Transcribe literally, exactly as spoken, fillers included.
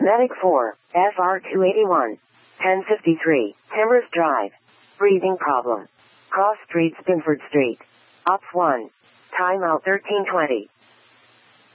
Medic four, F R two eighty-one. ten fifty-three, Timbers Drive. Breathing problem. Cross Street, Spinford Street. Ops one. Timeout thirteen twenty.